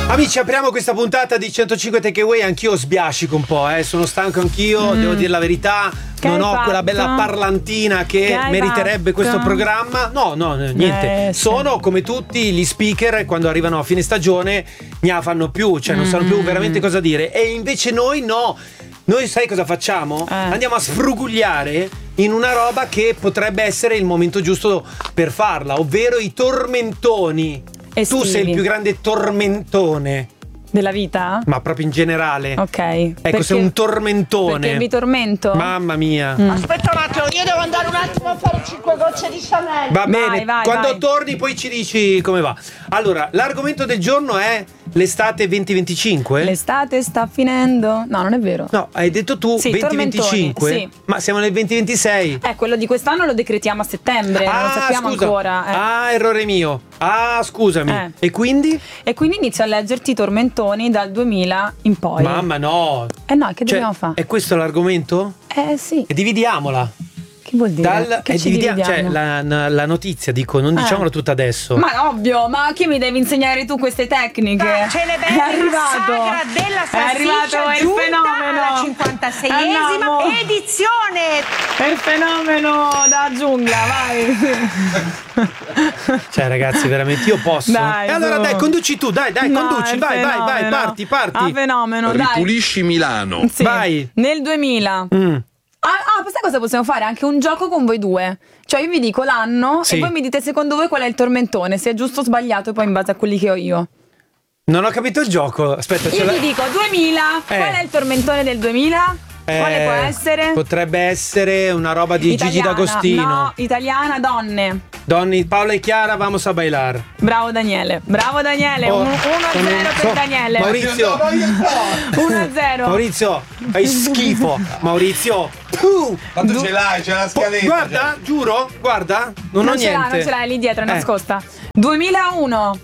Amici, apriamo questa puntata di 105 Takeaway. Anch'io sbiascico un po', sono stanco anch'io, devo dire la verità. Che non ho fatto? quella bella parlantina che meriterebbe questo programma. No, niente. Sono come tutti gli speaker, quando arrivano a fine stagione ne fanno più, cioè non sanno più veramente cosa dire. E invece noi no. Noi sai cosa facciamo? Andiamo a sfrugugliare in una roba che potrebbe essere il momento giusto per farla, ovvero i tormentoni. Estivi. Tu sei il più grande tormentone della vita? Ma proprio in generale. Ok. Ecco, sei un tormentone. Perché vi tormento? Mamma mia. Aspetta un attimo, io devo andare un attimo a fare 5 gocce di Chanel. Va bene, vai, quando vai. torni poi ci dici come va. Allora, l'argomento del giorno è l'estate 2025? L'estate sta finendo. No, non è vero. No, hai detto tu Sì, 2025? tormentoni, sì. Ma siamo nel 2026. Quello di quest'anno lo decretiamo a settembre, non lo sappiamo scusa. ancora. Ah, errore mio. Ah, scusami. E quindi? E quindi inizio a leggerti i tormentoni dal 2000 in poi. Mamma no. No, che dobbiamo fare? È questo l'argomento? Sì. E dividiaamola. Che vuol dire? Che ci dividiamo? Cioè la notizia, dico, non diciamola tutta adesso. Ma ovvio, ma che mi devi insegnare tu queste tecniche? Celeberrima È arrivato. sagra della È arrivato salsiccia, il giunta fenomeno. alla 56esima Andiamo. edizione. È il fenomeno da giungla, vai. Cioè ragazzi, veramente io posso. Dai, E allora su. dai, conduci tu, dai, No, conduci, è il vai, fenomeno. parti. Ah, fenomeno, dai. Ripulisci Milano. Sì. Vai. Nel 2000. Sai cosa possiamo fare? Anche un gioco con voi due. Cioè io vi dico l'anno Sì. e voi mi dite secondo voi qual è il tormentone, se è giusto o sbagliato, e poi in base a quelli che ho io. Non ho capito il gioco. Aspetta, Io vi dico 2000, qual è il tormentone del 2000? Quale può essere? Potrebbe essere una roba di Gigi Italiana. D'Agostino. No, italiana, donne. Donni, Paola e Chiara, vamos a bailar. Bravo Daniele. 1-0 per Daniele. Maurizio. 1-0. Maurizio, fai schifo. Maurizio. Tanto ce l'hai, c'è la scaletta. Guarda, giuro, guarda, non ho ce l'ha, niente. non ce l'hai lì dietro, è nascosta. 2001.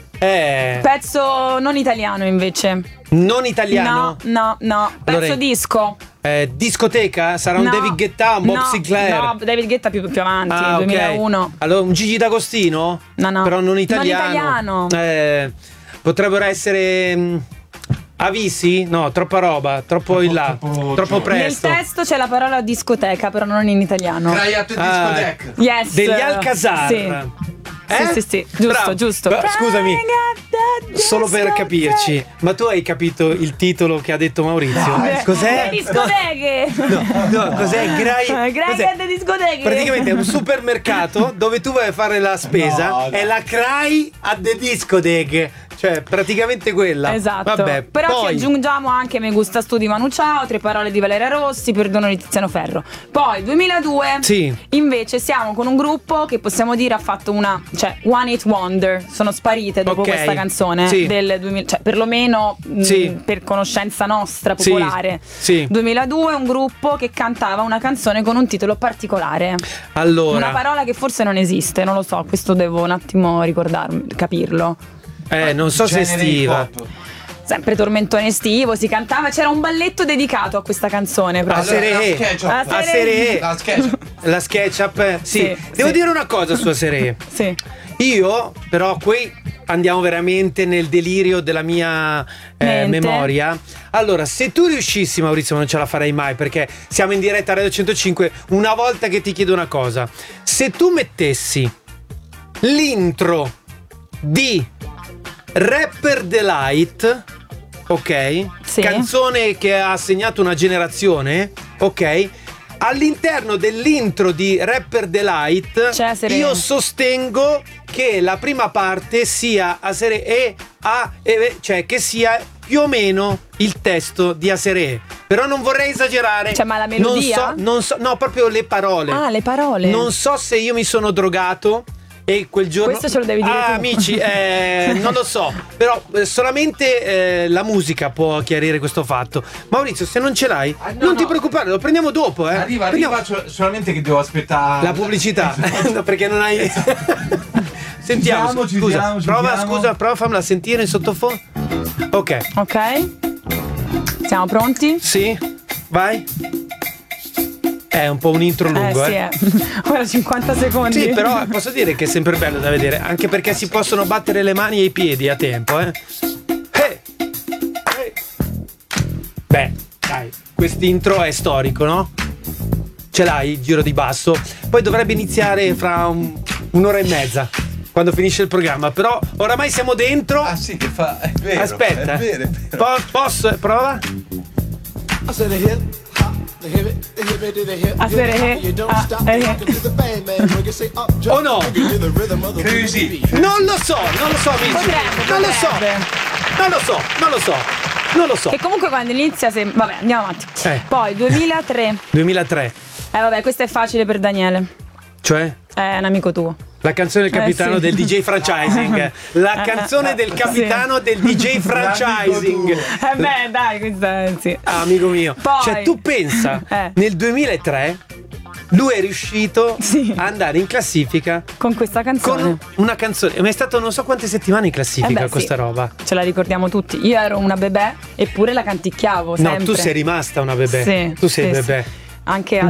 Pezzo non italiano invece. Non italiano? No. Pezzo Allora, disco. Discoteca? Sarà un No. David Guetta, un Bob Sinclair? No, David Guetta più avanti, Ah, ok. 2001. Allora un Gigi D'Agostino? No. Però non italiano. Potrebbero essere Avisi? No, troppa roba, troppo in là, troppo presto. Nel testo c'è la parola discoteca, però non in italiano. Craiat discoteca. Yes. Degli Alcazar. Sì. Sì. Bravo. Giusto. Beh, scusami, solo per capirci, ma tu hai capito il titolo che ha detto Maurizio? Cos'è? Le discoteche. No, cos'è? Cos'è? Le discoteche. Praticamente è un supermercato dove tu vai a fare la spesa e la crai a the discoteche. Cioè, praticamente quella. Esatto. Vabbè, però poi ci aggiungiamo anche Me gusta stu di Manu Chao, Tre parole di Valeria Rossi, Perdono di Tiziano Ferro. Poi 2002 Sì. invece siamo con un gruppo che possiamo dire ha fatto una, cioè One Hit Wonder, sono sparite dopo Ok. questa canzone Sì. del 2000, cioè perlomeno Sì. per conoscenza nostra popolare. Sì. 2002 un gruppo che cantava una canzone con un titolo particolare. allora Una parola che forse non esiste, non lo so, questo devo un attimo ricordarmi, capirlo. non so se è estiva. Sempre tormentone estivo, si cantava, c'era un balletto dedicato a questa canzone A proprio. Seré. La SketchUp. Sì. Devo dire una cosa su Seré. Sì. Io, però, qui andiamo veramente nel delirio della mia memoria. Allora, se tu riuscissi, Maurizio, ma non ce la farei mai perché siamo in diretta a Radio 105. Una volta che ti chiedo una cosa, se tu mettessi l'intro di Rapper Delight, ok? Sì. Canzone che ha segnato una generazione, ok? All'interno dell'intro di Rapper Delight C'è Seré. io sostengo che la prima parte sia a Seré cioè che sia più o meno il testo di Aseré. Però non vorrei esagerare. Cioè, ma la melodia? Non so, no, proprio le parole. Ah, le parole. Non so se io mi sono drogato e quel giorno. Questo ce lo devi dire tu. Amici, non lo so. Però solamente la musica può chiarire questo fatto. Maurizio, se non ce l'hai, non ti preoccupare, lo prendiamo dopo. Arriva, solamente che devo aspettare la pubblicità. No, perché non hai. Sentiamo. Scusa, prova, fammela sentire in sottofondo. Ok. Siamo pronti? Sì, vai. È un po' un intro lungo, sì, Ora 50 secondi. Sì, però posso dire che è sempre bello da vedere, anche perché si possono battere le mani e i piedi a tempo, quest'intro è storico, no? Ce l'hai il giro di basso. Poi dovrebbe iniziare fra un'ora e mezza, quando finisce il programma. Però oramai siamo dentro. Ah sì, che fa. È vero. Aspetta. È vero, è vero. Posso? Prova? O no? Credo di sì. Non lo so, amici. Non lo so. E comunque quando inizia vabbè, andiamo avanti. Poi 2003. 2003. Vabbè, questo è facile per Daniele. Cioè? È un amico tuo. La canzone del capitano sì. del DJ franchising. La canzone del capitano del DJ franchising. Beh, dai, questa sì. Amico mio. Poi, cioè, tu pensa, nel 2003 lui è riuscito a andare in classifica con questa canzone. Con una canzone. Ma è stato non so quante settimane in classifica questa roba. Ce la ricordiamo tutti. Io ero una bebè, eppure la canticchiavo sempre. No, tu sei rimasta una bebè. Sì, tu sei bebè. Sì. Anche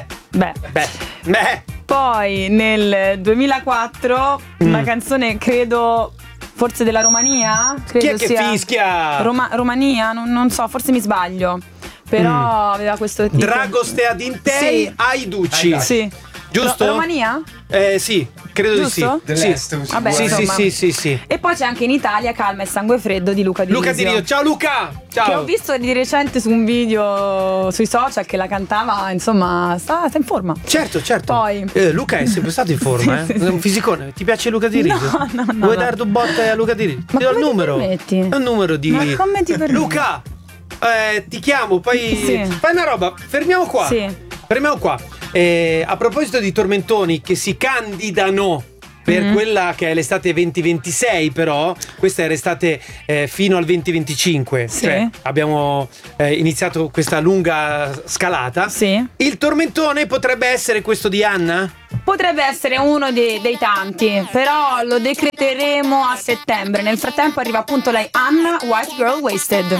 Beh. Poi nel 2004 una canzone, credo, forse della Romania. Chi è che fischia? Romania, non so, forse mi sbaglio. Però aveva questo titolo. Dragostea Dintei Aiduci. Sì. Giusto? Romania? Sì, credo Giusto? di sì. Vabbè, sì. E poi c'è anche in Italia Calma e Sangue Freddo di Luca Di Rizzo. Ciao Luca! Ciao! Che ho visto di recente su un video sui social che la cantava, insomma, sta in forma. Certo. Poi Luca è sempre stato in forma, sì. Un fisicone. Ti piace Luca Di Rizzo? No. Vuoi dare due botte a Luca Di Rizzo? Ti do il numero. Ti permetti? È un numero di. Ma come ti permetti? Luca! Ti chiamo, poi fai una roba. Fermiamo qua. A proposito di tormentoni che si candidano per quella che è l'estate 2026, però questa è l'estate fino al 2025. Cioè abbiamo iniziato questa lunga scalata. Il tormentone potrebbe essere questo di Anna? Potrebbe essere uno dei tanti, però lo decreteremo a settembre. Nel frattempo arriva appunto lei, Anna, White Girl Wasted.